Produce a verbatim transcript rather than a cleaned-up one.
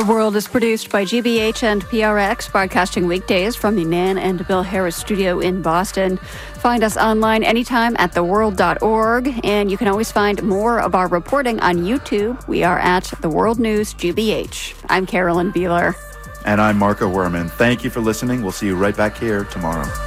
World is produced by G B H and P R X, broadcasting weekdays from the Nan and Bill Harris studio in Boston. Find us online anytime at the world dot org, and you can always find more of our reporting on YouTube. We are at The World News G B H. I'm Carolyn Beeler. And I'm Marco Werman. Thank you for listening. We'll see you right back here tomorrow.